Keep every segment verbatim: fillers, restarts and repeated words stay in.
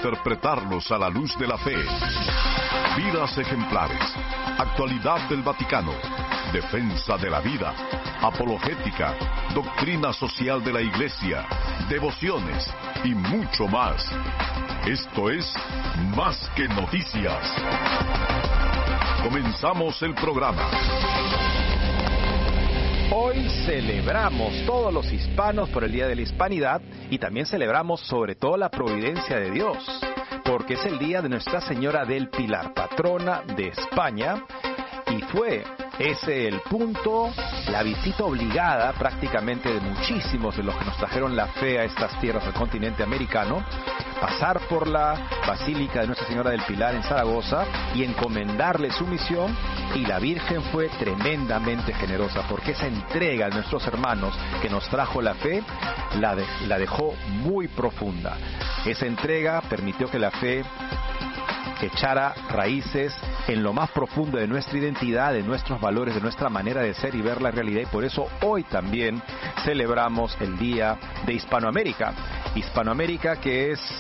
interpretarlos a la luz de la fe. Vidas ejemplares, actualidad del Vaticano, defensa de la vida, apologética, doctrina social de la Iglesia, devociones y mucho más. Esto es Más que Noticias. Comenzamos el programa. Hoy celebramos todos los hispanos por el Día de la Hispanidad y también celebramos sobre todo la providencia de Dios, porque es el día de Nuestra Señora del Pilar, patrona de España, y fue ese el punto, la visita obligada prácticamente de muchísimos de los que nos trajeron la fe a estas tierras del continente americano, pasar por la Basílica de Nuestra Señora del Pilar en Zaragoza y encomendarle su misión, y la Virgen fue tremendamente generosa, porque esa entrega a nuestros hermanos que nos trajo la fe, la, de, la dejó muy profunda. Esa entrega permitió que la fe echara raíces en lo más profundo de nuestra identidad, de nuestros valores, de nuestra manera de ser y ver la realidad, y por eso hoy también celebramos el Día de Hispanoamérica. Hispanoamérica, que es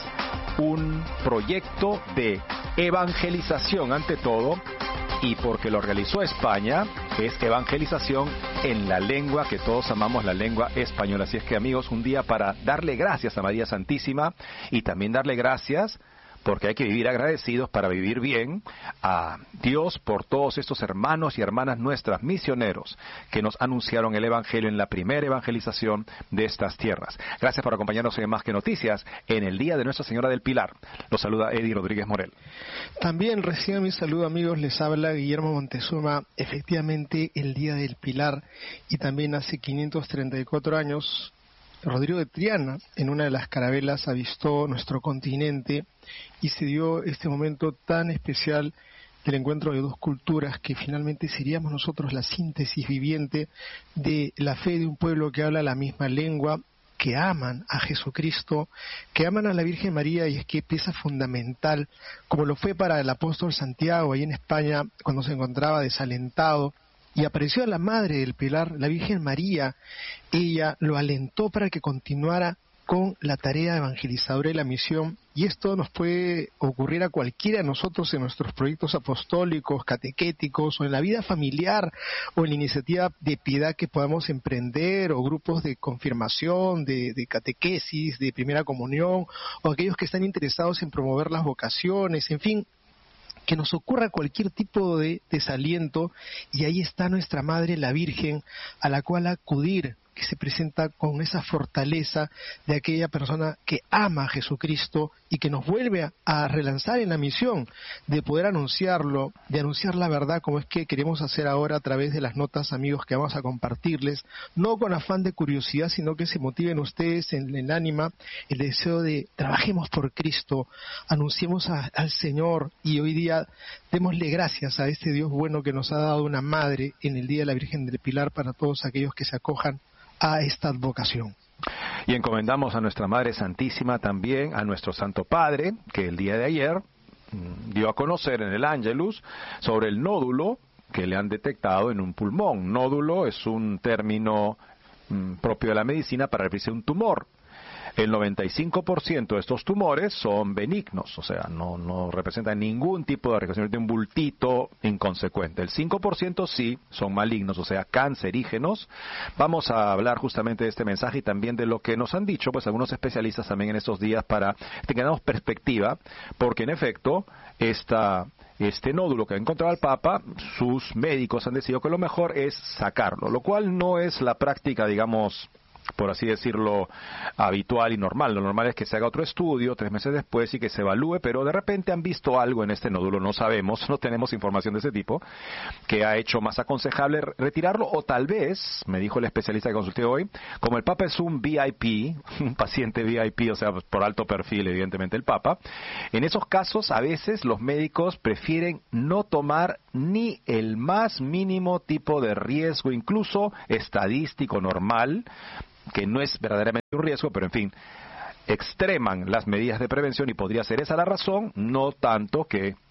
un proyecto de evangelización ante todo, y porque lo realizó España, es evangelización en la lengua que todos amamos, la lengua española. Así es que, amigos, un día para darle gracias a María Santísima y también darle gracias, porque hay que vivir agradecidos para vivir bien, a Dios por todos estos hermanos y hermanas nuestras misioneros que nos anunciaron el Evangelio en la primera evangelización de estas tierras. Gracias por acompañarnos en Más que Noticias en el Día de Nuestra Señora del Pilar. Los saluda Eddie Rodríguez Morel. También reciban mi saludo, amigos, les habla Guillermo Montezuma. Efectivamente, el Día del Pilar, y también hace quinientos treinta y cuatro años, Rodrigo de Triana, en una de las carabelas, avistó nuestro continente y se dio este momento tan especial del encuentro de dos culturas, que finalmente seríamos nosotros la síntesis viviente de la fe de un pueblo que habla la misma lengua, que aman a Jesucristo, que aman a la Virgen María, y es que pieza fundamental, como lo fue para el apóstol Santiago ahí en España cuando se encontraba desalentado, y apareció a la Madre del Pilar, la Virgen María. Ella lo alentó para que continuara con la tarea evangelizadora y la misión, y esto nos puede ocurrir a cualquiera de nosotros en nuestros proyectos apostólicos, catequéticos, o en la vida familiar, o en la iniciativa de piedad que podamos emprender, o grupos de confirmación, de, de catequesis, de primera comunión, o aquellos que están interesados en promover las vocaciones, en fin, que nos ocurra cualquier tipo de desaliento, y ahí está nuestra Madre, la Virgen, a la cual acudir, que se presenta con esa fortaleza de aquella persona que ama a Jesucristo y que nos vuelve a, a relanzar en la misión de poder anunciarlo, de anunciar la verdad, como es que queremos hacer ahora a través de las notas, amigos, que vamos a compartirles, no con afán de curiosidad, sino que se motiven ustedes en el ánima el deseo de trabajemos por Cristo, anunciemos a, al Señor, y hoy día démosle gracias a este Dios bueno que nos ha dado una madre en el Día de la Virgen del Pilar para todos aquellos que se acojan a esta advocación. Y encomendamos a nuestra Madre Santísima también a nuestro Santo Padre, que el día de ayer mmm, dio a conocer en el Ángelus sobre el nódulo que le han detectado en un pulmón. Nódulo es un término mmm, propio de la medicina para referirse a un tumor. El noventa y cinco por ciento de estos tumores son benignos, o sea, no, no representan ningún tipo de reacción de un bultito inconsecuente. El cinco por ciento sí son malignos, o sea, cancerígenos. Vamos a hablar justamente de este mensaje y también de lo que nos han dicho pues algunos especialistas también en estos días, para que tengamos perspectiva, porque en efecto esta... Este nódulo que ha encontrado el Papa, sus médicos han decidido que lo mejor es sacarlo, lo cual no es la práctica, digamos, por así decirlo, habitual y normal. Lo normal es que se haga otro estudio tres meses después y que se evalúe, pero de repente han visto algo en este nódulo, no sabemos, no tenemos información de ese tipo, que ha hecho más aconsejable retirarlo, o tal vez, me dijo el especialista que consulté hoy, como el Papa es un V I P, un paciente V I P, o sea, por alto perfil, evidentemente el Papa, en esos casos a veces los médicos prefieren no tomar ni el más mínimo tipo de riesgo, incluso estadístico normal, que no es verdaderamente un riesgo, pero en fin, extreman las medidas de prevención, y podría ser esa la razón, no tanto que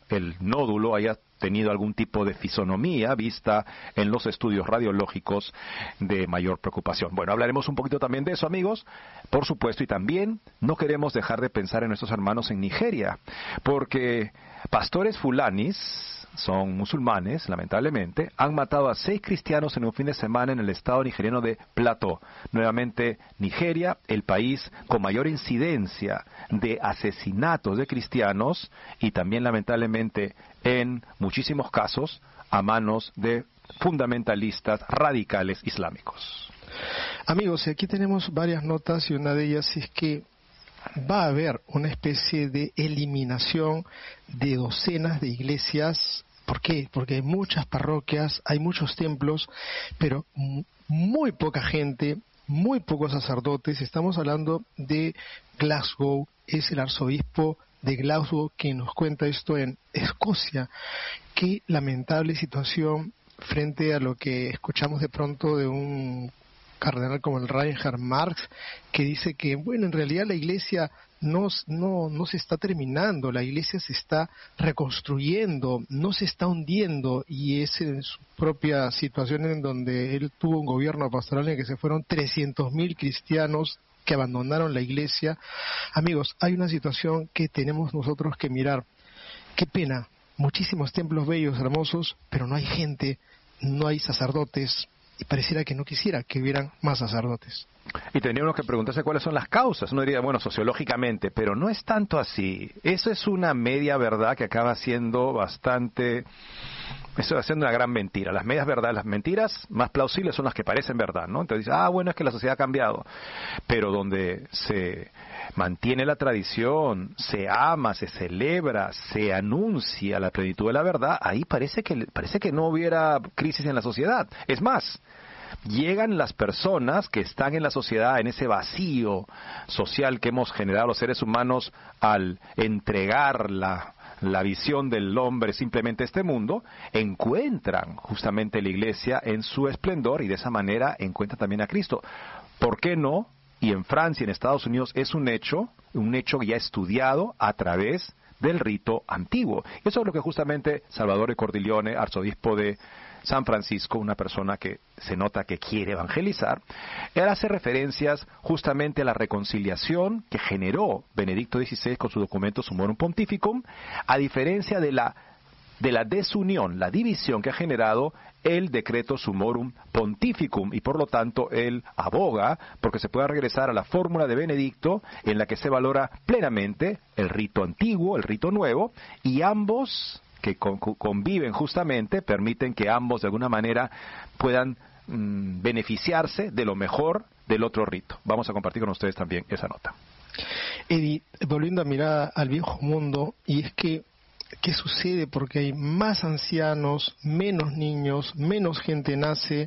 el nódulo haya tenido algún tipo de fisonomía vista en los estudios radiológicos de mayor preocupación. Bueno, hablaremos un poquito también de eso, amigos, por supuesto, y también no queremos dejar de pensar en nuestros hermanos en Nigeria, porque pastores fulanis, son musulmanes, lamentablemente, han matado a seis cristianos en un fin de semana en el estado nigeriano de Plateau. Nuevamente, Nigeria, el país con mayor incidencia de asesinatos de cristianos y también, lamentablemente, en muchísimos casos, a manos de fundamentalistas radicales islámicos. Amigos, aquí tenemos varias notas y una de ellas es que va a haber una especie de eliminación de docenas de iglesias. ¿Por qué? Porque hay muchas parroquias, hay muchos templos, pero muy poca gente, muy pocos sacerdotes. Estamos hablando de Glasgow, es el arzobispo de Glasgow quien nos cuenta esto en Escocia. Qué lamentable situación frente a lo que escuchamos de pronto de un cardenal como el Reinhard Marx, que dice que, bueno, en realidad la iglesia no, no, no se está terminando, la iglesia se está reconstruyendo, no se está hundiendo, y es en su propia situación en donde él tuvo un gobierno pastoral en el que se fueron trescientos mil cristianos que abandonaron la iglesia. Amigos, hay una situación que tenemos nosotros que mirar. Qué pena, muchísimos templos bellos, hermosos, pero no hay gente, no hay sacerdotes, y pareciera que no quisiera que hubieran más sacerdotes. Y tendría uno que preguntarse cuáles son las causas. Uno diría, bueno, sociológicamente, pero no es tanto así. Eso es una media verdad que acaba siendo bastante... Eso va siendo una gran mentira. Las medias verdades, las mentiras más plausibles son las que parecen verdad, ¿no? Entonces dices, ah, bueno, es que la sociedad ha cambiado. Pero donde se mantiene la tradición, se ama, se celebra, se anuncia la plenitud de la verdad, ahí parece que, parece que no hubiera crisis en la sociedad. Es más, llegan las personas que están en la sociedad, en ese vacío social que hemos generado los seres humanos al entregar la, la visión del hombre simplemente a este mundo, encuentran justamente la iglesia en su esplendor y de esa manera encuentran también a Cristo. ¿Por qué no? Y en Francia, en Estados Unidos, es un hecho, un hecho ya estudiado a través del rito antiguo. Eso es lo que justamente Salvatore Cordileone, arzobispo de San Francisco, una persona que se nota que quiere evangelizar, él hace referencias justamente a la reconciliación que generó Benedicto dieciséis con su documento Summorum Pontificum, a diferencia de la de la desunión, la división que ha generado el decreto Summorum Pontificum, y por lo tanto él aboga porque se pueda regresar a la fórmula de Benedicto en la que se valora plenamente el rito antiguo, el rito nuevo, y ambos que con, conviven justamente permiten que ambos de alguna manera puedan mmm, beneficiarse de lo mejor del otro rito. Vamos a compartir con ustedes también esa nota. Eddie, volviendo a mirar al viejo mundo, y es que ¿qué sucede? Porque hay más ancianos, menos niños, menos gente nace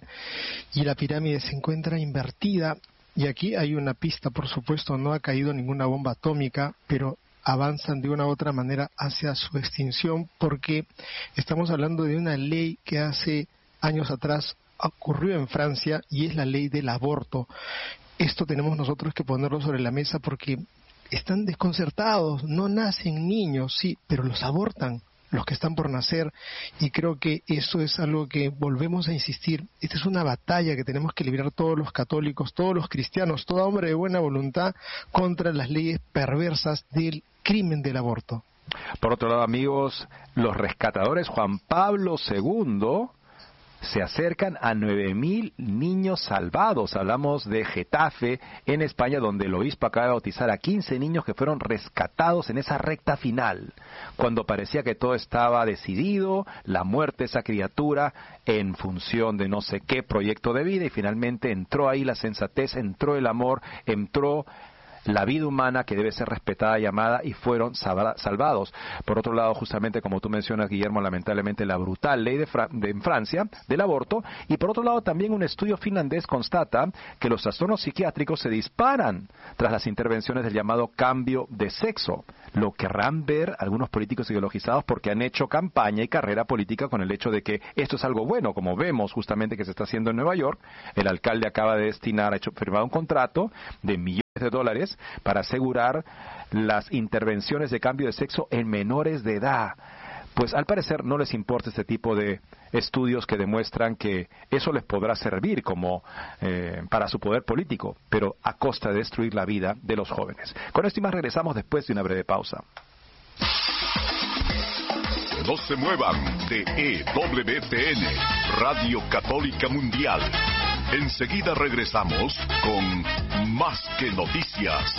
y la pirámide se encuentra invertida. Y aquí hay una pista, por supuesto, no ha caído ninguna bomba atómica, pero avanzan de una u otra manera hacia su extinción, porque estamos hablando de una ley que hace años atrás ocurrió en Francia y es la ley del aborto. Esto tenemos nosotros que ponerlo sobre la mesa porque están desconcertados, no nacen niños, sí, pero los abortan, los que están por nacer, y creo que eso es algo que volvemos a insistir. Esta es una batalla que tenemos que librar todos los católicos, todos los cristianos, todo hombre de buena voluntad contra las leyes perversas del crimen del aborto. Por otro lado, amigos, los rescatadores Juan Pablo segundo se acercan a nueve mil niños salvados. Hablamos de Getafe, en España, donde el obispo acaba de bautizar a quince niños que fueron rescatados en esa recta final, cuando parecía que todo estaba decidido, la muerte de esa criatura en función de no sé qué proyecto de vida, y finalmente entró ahí la sensatez, entró el amor, entró la vida humana que debe ser respetada y amada, y fueron salvados. Por otro lado, justamente como tú mencionas, Guillermo, lamentablemente la brutal ley de, Fra- de en Francia del aborto, y por otro lado también un estudio finlandés constata que los trastornos psiquiátricos se disparan tras las intervenciones del llamado cambio de sexo. Lo querrán ver algunos políticos ideologizados porque han hecho campaña y carrera política con el hecho de que esto es algo bueno, como vemos justamente que se está haciendo en Nueva York. El alcalde acaba de destinar, ha hecho firmar un contrato de millones de dólares para asegurar las intervenciones de cambio de sexo en menores de edad. pues al parecer no les importa este tipo de estudios que demuestran que eso les podrá servir como eh, para su poder político, pero a costa de destruir la vida de los jóvenes. Con esto y más regresamos después de una breve pausa. No se muevan de E W T N, Radio Católica Mundial. Enseguida regresamos con Más que Noticias.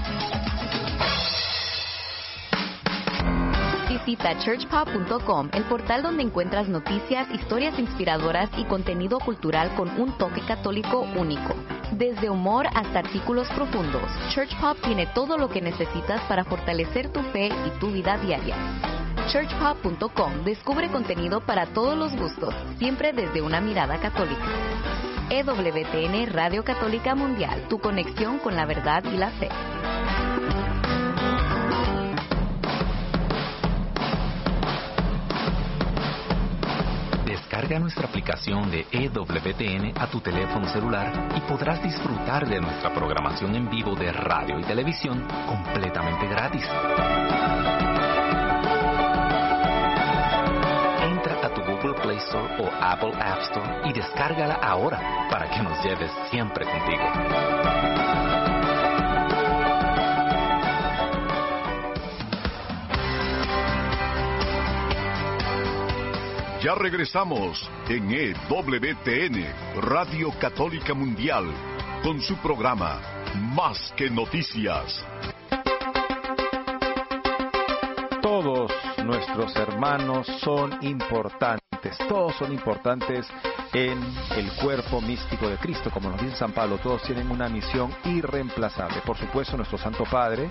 Visita church pop punto com, el portal donde encuentras noticias, historias inspiradoras y contenido cultural con un toque católico único. Desde humor hasta artículos profundos, Church Pop tiene todo lo que necesitas para fortalecer tu fe y tu vida diaria. church pop punto com descubre contenido para todos los gustos, siempre desde una mirada católica. E W T N Radio Católica Mundial, tu conexión con la verdad y la fe. Descarga nuestra aplicación de E W T N a tu teléfono celular y podrás disfrutar de nuestra programación en vivo de radio y televisión completamente gratis. Entra a tu Google Play Store o Apple App Store y descárgala ahora para que nos lleves siempre contigo. Ya regresamos en E W T N, Radio Católica Mundial, con su programa Más que Noticias. Todos nuestros hermanos son importantes, todos son importantes en el cuerpo místico de Cristo, como nos dice San Pablo, todos tienen una misión irreemplazable. Por supuesto, nuestro Santo Padre,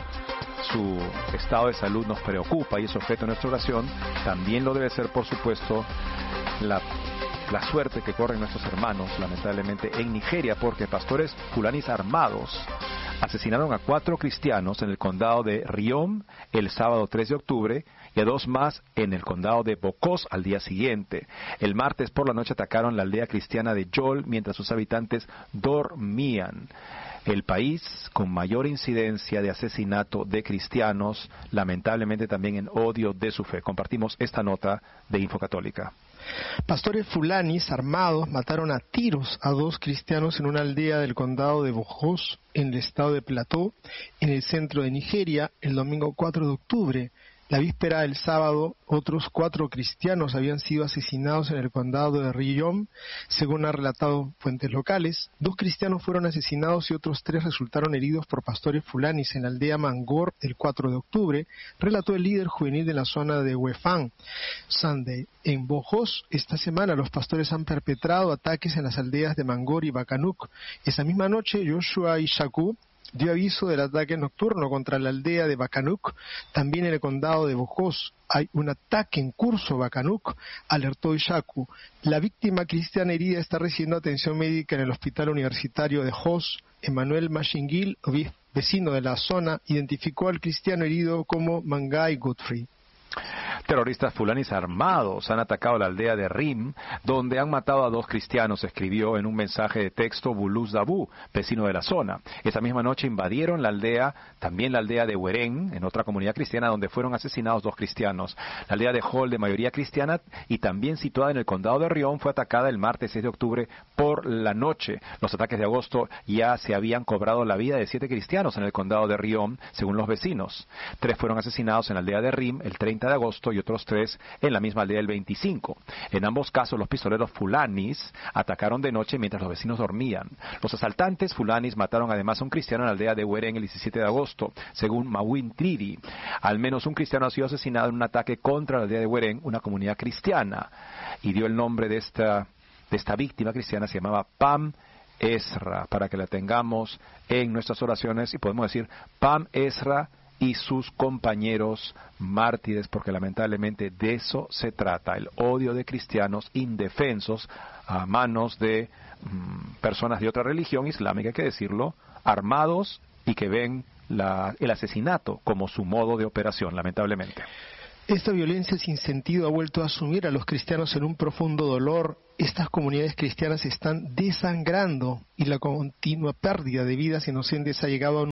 su estado de salud nos preocupa y es objeto de nuestra oración. También lo debe ser, por supuesto, la, la suerte que corren nuestros hermanos, lamentablemente, en Nigeria, porque pastores fulanis armados asesinaron a cuatro cristianos en el condado de Riom el sábado tres de octubre y a dos más en el condado de Bokos al día siguiente. El martes por la noche atacaron la aldea cristiana de Yol mientras sus habitantes dormían. El país con mayor incidencia de asesinato de cristianos, lamentablemente también en odio de su fe. Compartimos esta nota de Info Católica. Pastores fulanis armados mataron a tiros a dos cristianos en una aldea del condado de Bokos, en el estado de Plateau, en el centro de Nigeria, el domingo cuatro de octubre. La víspera del sábado, otros cuatro cristianos habían sido asesinados en el condado de Riyom, según han relatado fuentes locales. Dos cristianos fueron asesinados y otros tres resultaron heridos por pastores fulanis en la aldea Mangor el cuatro de octubre, relató el líder juvenil de la zona de Wefan, Sunday. En Bojos, esta semana los pastores han perpetrado ataques en las aldeas de Mangor y Bakanuk. Esa misma noche, Joshua Ishaku dio aviso del ataque nocturno contra la aldea de Bakanuk. También en el condado de Bojos hay un ataque en curso. Bakanuk, alertó Ishaku. La víctima cristiana herida está recibiendo atención médica en el hospital universitario de Jos. Emmanuel Mashingil, vecino de la zona, identificó al cristiano herido como Mangai Godfrey. Terroristas fulanis armados han atacado la aldea de Rim, donde han matado a dos cristianos, escribió en un mensaje de texto Bulus Dabu, vecino de la zona. Esa misma noche invadieron la aldea, también la aldea de Hueren, en otra comunidad cristiana, donde fueron asesinados dos cristianos. La aldea de Hall, de mayoría cristiana, y también situada en el condado de Rion, fue atacada el martes seis de octubre por la noche. Los ataques de agosto ya se habían cobrado la vida de siete cristianos en el condado de Rion, según los vecinos. Tres fueron asesinados en la aldea de Rim el treinta de agosto y otros tres en la misma aldea del veinticinco. En ambos casos, los pistoleros fulanis atacaron de noche mientras los vecinos dormían. Los asaltantes fulanis mataron además a un cristiano en la aldea de Hueren el diecisiete de agosto, según Mawin Tridi. Al menos un cristiano ha sido asesinado en un ataque contra la aldea de Hueren, una comunidad cristiana, y dio el nombre de esta, de esta víctima cristiana, se llamaba Pam Ezra, para que la tengamos en nuestras oraciones, y podemos decir Pam Ezra y sus compañeros mártires, porque lamentablemente de eso se trata, el odio de cristianos indefensos a manos de mm, personas de otra religión islámica, hay que decirlo, armados y que ven la, el asesinato como su modo de operación, lamentablemente. Esta violencia sin sentido ha vuelto a sumir a los cristianos en un profundo dolor. Estas comunidades cristianas están desangrando y la continua pérdida de vidas inocentes ha llegado a un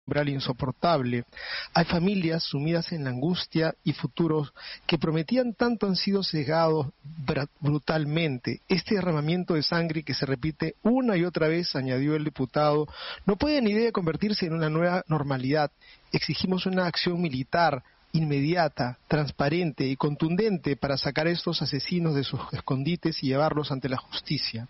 umbral insoportable. Hay familias sumidas en la angustia y futuros que prometían tanto han sido cegados brutalmente. Este derramamiento de sangre que se repite una y otra vez, añadió el diputado, no puede ni debe convertirse en una nueva normalidad. Exigimos una acción militar inmediata, transparente y contundente para sacar a estos asesinos de sus escondites y llevarlos ante la justicia.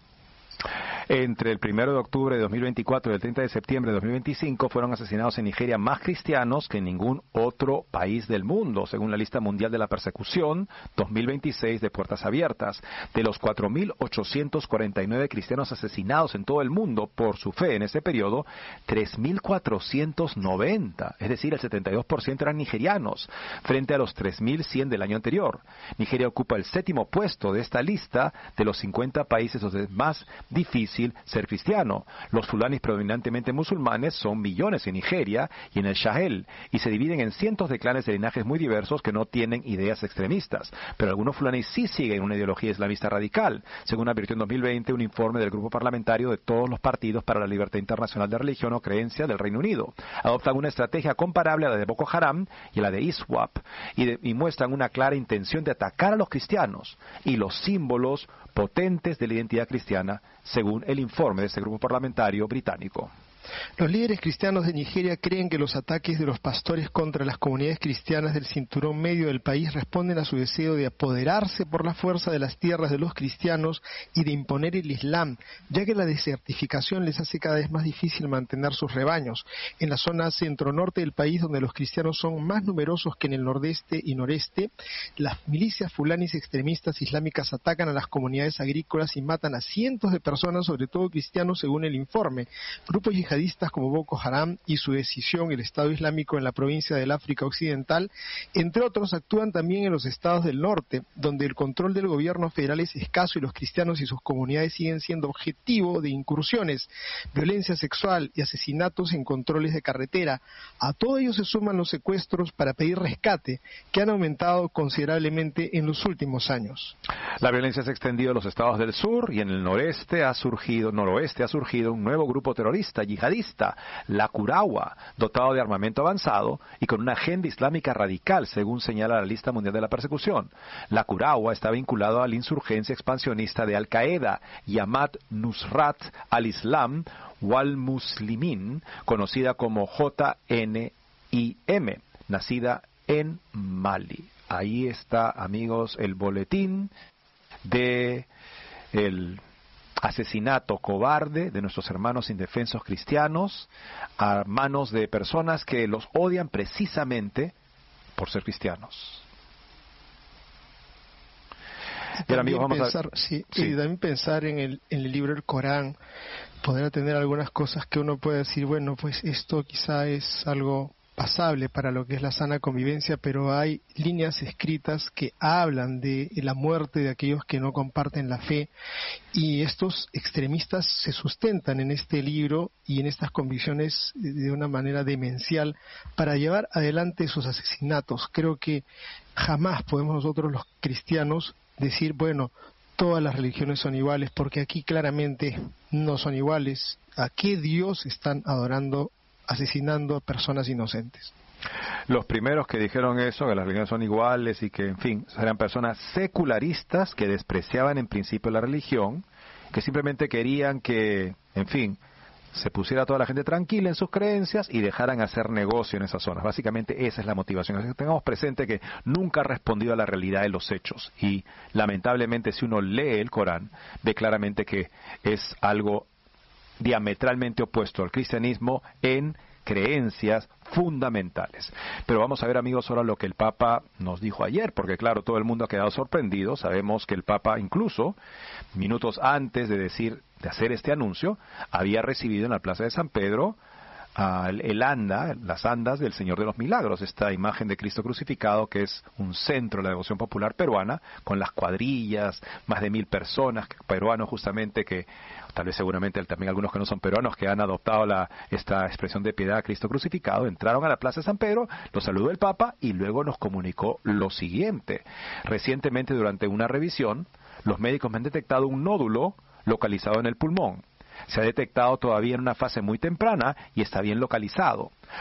Entre el primero de octubre de dos mil veinticuatro y el treinta de septiembre de dos mil veinticinco fueron asesinados en Nigeria más cristianos que en ningún otro país del mundo, según la lista mundial de la persecución dos mil veintiséis de Puertas Abiertas. De los cuatro mil ochocientos cuarenta y nueve cristianos asesinados en todo el mundo por su fe en ese periodo, tres mil cuatrocientos noventa, es decir, el setenta y dos por ciento eran nigerianos, frente a los tres mil cien del año anterior. Nigeria ocupa el séptimo puesto de esta lista de los cincuenta países donde es más difícil ser cristiano. Los fulanis predominantemente musulmanes son millones en Nigeria y en el Sahel, y se dividen en cientos de clanes de linajes muy diversos que no tienen ideas extremistas, pero algunos fulanis sí siguen una ideología islamista radical, según advirtió en dos mil veinte un informe del grupo parlamentario de todos los partidos para la libertad internacional de religión o creencia del Reino Unido. Adoptan una estrategia comparable a la de Boko Haram y a la de ISWAP, y, de, y muestran una clara intención de atacar a los cristianos y los símbolos potentes de la identidad cristiana, según el informe de este grupo parlamentario británico. Los líderes cristianos de Nigeria creen que los ataques de los pastores contra las comunidades cristianas del cinturón medio del país responden a su deseo de apoderarse por la fuerza de las tierras de los cristianos y de imponer el Islam, ya que la desertificación les hace cada vez más difícil mantener sus rebaños. En la zona centro-norte del país, donde los cristianos son más numerosos que en el nordeste y noreste, las milicias fulanis extremistas islámicas atacan a las comunidades agrícolas y matan a cientos de personas, sobre todo cristianos, según el informe. Grupos yihadistas como Boko Haram y su decisión, el Estado Islámico en la provincia del África Occidental, entre otros, actúan también en los estados del norte, donde el control del gobierno federal es escaso y los cristianos y sus comunidades siguen siendo objetivo de incursiones, violencia sexual y asesinatos en controles de carretera. A todo ello se suman los secuestros para pedir rescate, que han aumentado considerablemente en los últimos años. La violencia se ha extendido a los estados del sur y en el noreste ha surgido, noroeste ha surgido un nuevo grupo terrorista yihadista, la Kurawa, dotado de armamento avanzado y con una agenda islámica radical, según señala la lista mundial de la persecución. La Kurawa está vinculado a la insurgencia expansionista de Al-Qaeda, Jamaat Nusrat al-Islam wal Muslimin, conocida como J N I M, nacida en Mali. Ahí está, amigos, el boletín de el asesinato cobarde de nuestros hermanos indefensos cristianos a manos de personas que los odian precisamente por ser cristianos. Y también, amigos, vamos pensar, a... sí, sí. Y también pensar en el, en el libro del Corán, podrá tener algunas cosas que uno puede decir, bueno, pues esto quizá es algo pasable para lo que es la sana convivencia, pero hay líneas escritas que hablan de la muerte de aquellos que no comparten la fe, y estos extremistas se sustentan en este libro y en estas convicciones de una manera demencial para llevar adelante sus asesinatos. Creo que jamás podemos nosotros los cristianos decir, bueno, todas las religiones son iguales, porque aquí claramente no son iguales. ¿A qué Dios están adorando, asesinando a personas inocentes? Los primeros que dijeron eso, que las religiones son iguales y que, en fin, eran personas secularistas que despreciaban en principio la religión, que simplemente querían que, en fin, se pusiera toda la gente tranquila en sus creencias y dejaran hacer negocio en esas zonas. Básicamente esa es la motivación. Así que tengamos presente que nunca ha respondido a la realidad de los hechos. Y lamentablemente, si uno lee el Corán, ve claramente que es algo diametralmente opuesto al cristianismo en creencias fundamentales. Pero vamos a ver, amigos, ahora lo que el Papa nos dijo ayer, porque claro, todo el mundo ha quedado sorprendido. Sabemos que el Papa, incluso minutos antes de decir, de hacer este anuncio, había recibido en la Plaza de San Pedro uh, el, el anda, las andas del Señor de los Milagros, esta imagen de Cristo crucificado que es un centro de la devoción popular peruana, con las cuadrillas, más de mil personas, peruanos justamente que tal vez seguramente también algunos que no son peruanos que han adoptado la, esta expresión de piedad a Cristo crucificado, entraron a la Plaza de San Pedro, los saludó el Papa y luego nos comunicó lo siguiente. Recientemente, durante una revisión, los médicos me han detectado un nódulo localizado en el pulmón. Se ha detectado todavía en una fase muy temprana y está bien localizado.